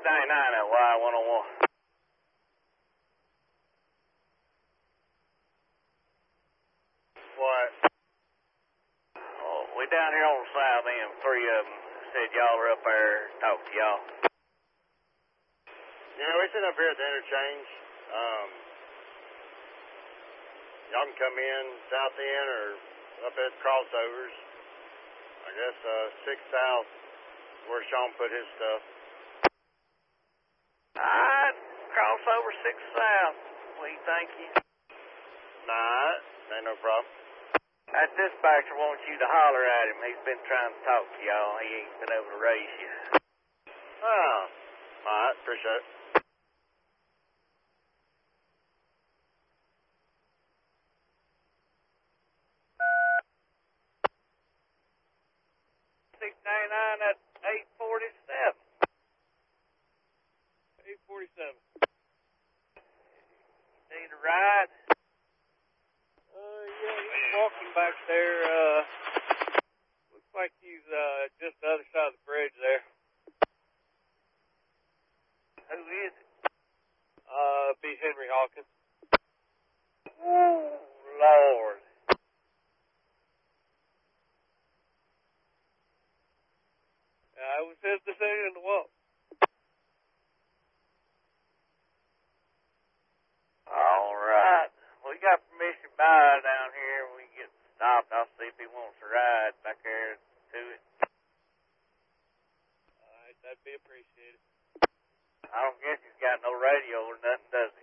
at Y101. What? Oh, we down here on the south end. Three of them said y'all are up there to talk to y'all. Yeah, we sit up here at the interchange. Y'all can come in south end or up at crossovers. I guess 6 South where Sean put his stuff. Alright, cross over 6 South. We thank you. Nah, ain't no problem. That dispatcher wants you to holler at him. He's been trying to talk to y'all. He ain't been able to raise you. Oh, alright, appreciate it. At 847. 847. Need a ride? Yeah, he's walking back there. Looks like he's just the other side of the bridge there. Who is it? Be Henry Hawkins. Oh, Lord. It was his decision to walk. All right. We got permission by down here. We can get stopped. I'll see if he wants to ride back there to it. Alright, that'd be appreciated. I don't guess he's got no radio or nothing, does he?